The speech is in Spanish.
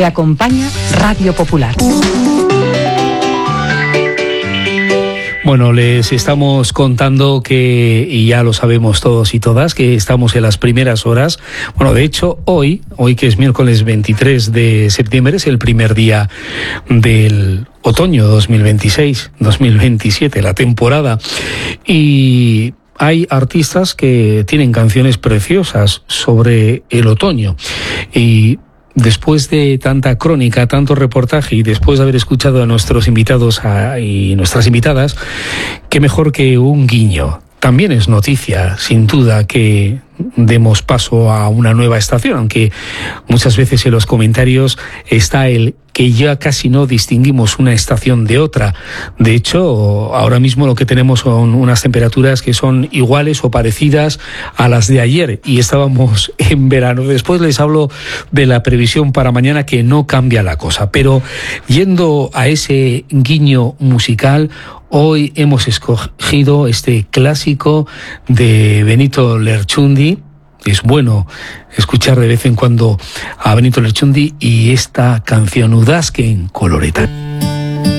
Te acompaña Radio Popular. Bueno, les estamos contando que, y ya lo sabemos todos y todas, que estamos en las primeras horas. Bueno, de hecho, hoy que es miércoles 23 de septiembre, es el primer día del otoño 2026-2027, la temporada. Y hay artistas que tienen canciones preciosas sobre el otoño. Y después de tanta crónica, tanto reportaje y después de haber escuchado a nuestros invitados y nuestras invitadas, qué mejor que un guiño. También es noticia, sin duda, que demos paso a una nueva estación, aunque muchas veces en los comentarios está el que ya casi no distinguimos una estación de otra. De hecho, ahora mismo lo que tenemos son unas temperaturas que son iguales o parecidas a las de ayer y estábamos en verano. Después les hablo de la previsión para mañana, que no cambia la cosa. Pero yendo a ese guiño musical, hoy hemos escogido este clásico de Benito Lerchundi. Es bueno escuchar de vez en cuando a Benito Lerchundi y esta canción Udazken koloretan.